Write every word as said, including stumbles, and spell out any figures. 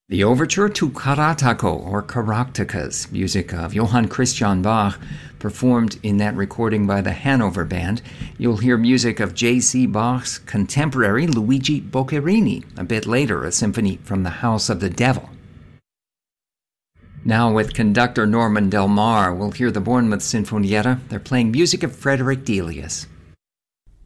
The overture to Karatako, or Caractacus, music of Johann Christian Bach, performed in that recording by the Hanover Band. You'll hear music of J C Bach's contemporary Luigi Boccherini, a bit later, a symphony from the House of the Devil. Now with conductor Norman Del Mar, we'll hear the Bournemouth Sinfonietta. They're playing music of Frederick Delius.